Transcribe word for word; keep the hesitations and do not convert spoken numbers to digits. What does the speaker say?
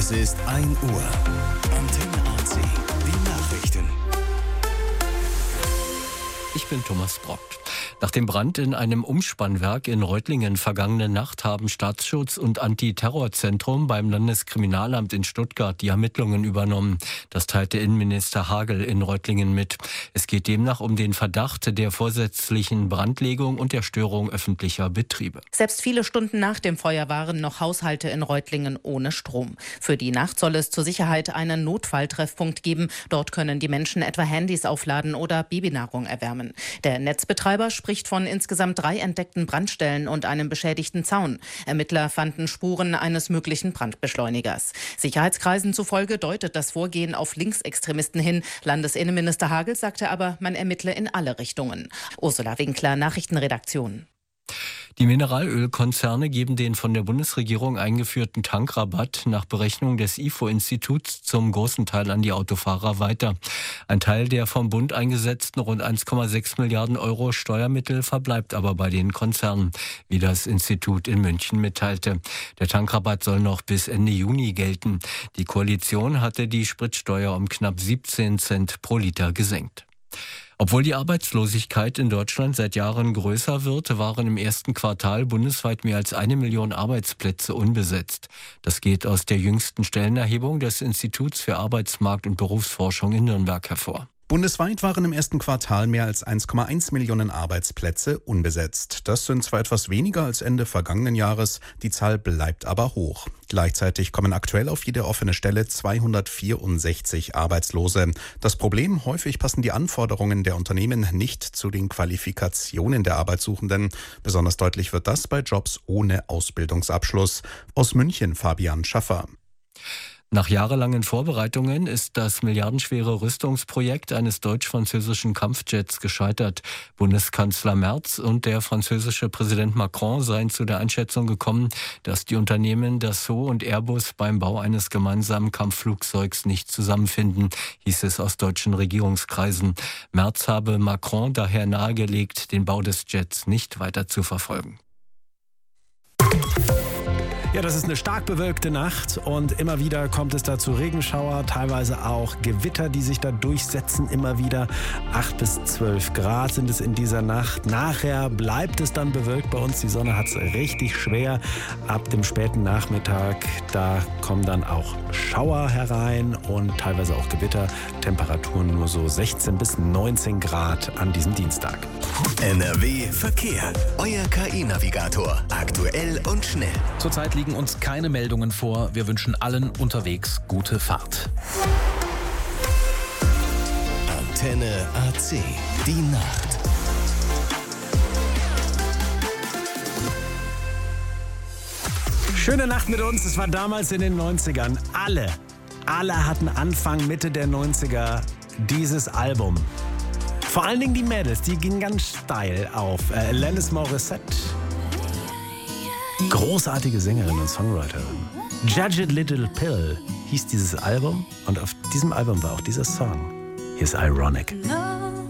Es ist ein Uhr. Antenne A C, die Nachrichten. Ich bin Thomas Brockt. Nach dem Brand in einem Umspannwerk in Reutlingen vergangene Nacht haben Staatsschutz und Antiterrorzentrum beim Landeskriminalamt in Stuttgart die Ermittlungen übernommen. Das teilte Innenminister Hagel in Reutlingen mit. Es geht demnach um den Verdacht der vorsätzlichen Brandlegung und der Störung öffentlicher Betriebe. Selbst viele Stunden nach dem Feuer waren noch Haushalte in Reutlingen ohne Strom. Für die Nacht soll es zur Sicherheit einen Notfalltreffpunkt geben. Dort können die Menschen etwa Handys aufladen oder Babynahrung erwärmen. Der Netzbetreiber spricht von insgesamt drei entdeckten Brandstellen und einem beschädigten Zaun. Ermittler fanden Spuren eines möglichen Brandbeschleunigers. Sicherheitskreisen zufolge deutet das Vorgehen auf Linksextremisten hin. Landesinnenminister Hagel sagte aber, man ermittle in alle Richtungen. Ursula Winkler, Nachrichtenredaktion. Die Mineralölkonzerne geben den von der Bundesregierung eingeführten Tankrabatt nach Berechnung des I F O-Instituts zum großen Teil an die Autofahrer weiter. Ein Teil der vom Bund eingesetzten rund eins Komma sechs Milliarden Euro Steuermittel verbleibt aber bei den Konzernen, wie das Institut in München mitteilte. Der Tankrabatt soll noch bis Ende Juni gelten. Die Koalition hatte die Spritsteuer um knapp siebzehn Cent pro Liter gesenkt. Obwohl die Arbeitslosigkeit in Deutschland seit Jahren größer wird, waren im ersten Quartal bundesweit mehr als eine Million Arbeitsplätze unbesetzt. Das geht aus der jüngsten Stellenerhebung des Instituts für Arbeitsmarkt- und Berufsforschung in Nürnberg hervor. Bundesweit waren im ersten Quartal mehr als eins Komma eins Millionen Arbeitsplätze unbesetzt. Das sind zwar etwas weniger als Ende vergangenen Jahres, die Zahl bleibt aber hoch. Gleichzeitig kommen aktuell auf jede offene Stelle zweihundertvierundsechzig Arbeitslose. Das Problem: häufig passen die Anforderungen der Unternehmen nicht zu den Qualifikationen der Arbeitssuchenden. Besonders deutlich wird das bei Jobs ohne Ausbildungsabschluss. Aus München Fabian Schaffer. Nach jahrelangen Vorbereitungen ist das milliardenschwere Rüstungsprojekt eines deutsch-französischen Kampfjets gescheitert. Bundeskanzler Merz und der französische Präsident Macron seien zu der Einschätzung gekommen, dass die Unternehmen Dassault und Airbus beim Bau eines gemeinsamen Kampfflugzeugs nicht zusammenfinden, hieß es aus deutschen Regierungskreisen. Merz habe Macron daher nahegelegt, den Bau des Jets nicht weiter zu verfolgen. Ja, das ist eine stark bewölkte Nacht und immer wieder kommt es da zu Regenschauer, teilweise auch Gewitter, die sich da durchsetzen, immer wieder. acht bis zwölf Grad sind es in dieser Nacht. Nachher bleibt es dann bewölkt bei uns. Die Sonne hat es richtig schwer. Ab dem späten Nachmittag, da kommen dann auch Schauer herein und teilweise auch Gewitter. Temperaturen nur so sechzehn bis neunzehn Grad an diesem Dienstag. N R W Verkehr. Euer K I-Navigator. Aktuell und schnell. Zurzeit liegen uns keine Meldungen vor. Wir wünschen allen unterwegs gute Fahrt. Antenne A C. Die Nacht. Schöne Nacht mit uns. Es war damals in den neunzigern. Alle, alle hatten Anfang, Mitte der neunziger dieses Album. Vor allen Dingen die Mädels, die gingen ganz steil auf. Äh, Alanis Morissette. Großartige Sängerin und Songwriterin. Judge It Little Pill hieß dieses Album und auf diesem Album war auch dieser Song. Hier ist Ironic. No.